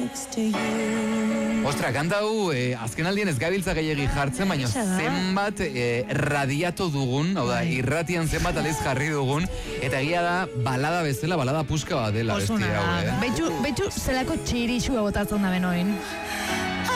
Ostra, kanta hau, azken aldien ez gabiltza gehiagi jartzen, baina zenbat radiatu dugun, hau da, irratian zenbat aliz jarri dugun, eta egia da, balada bezala, balada puska bat dela, besti hau, Betxu zelako txirixua botatzen da benoin.